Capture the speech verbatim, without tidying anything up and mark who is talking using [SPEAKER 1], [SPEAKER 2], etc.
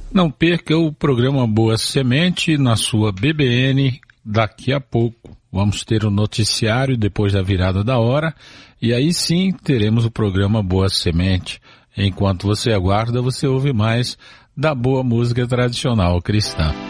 [SPEAKER 1] Não perca o programa Boa Semente na sua B B N daqui a pouco. Vamos ter o noticiário depois da virada da hora e aí sim teremos o programa Boa Semente. Enquanto você aguarda, você ouve mais da boa música tradicional cristã.